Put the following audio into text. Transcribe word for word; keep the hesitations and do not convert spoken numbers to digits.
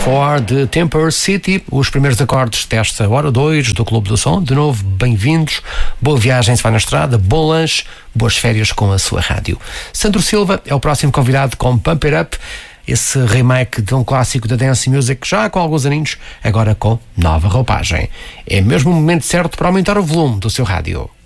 quatro de Temper City, os primeiros acordes desta hora dois do Clube do Som. De novo, bem-vindos, boa viagem se vai na estrada, bom lanche, boas férias com a sua rádio. Sandro Silva é o próximo convidado com Pump It Up, esse remake de um clássico da dance music já com alguns aninhos, agora com nova roupagem. É mesmo o momento certo para aumentar o volume do seu rádio.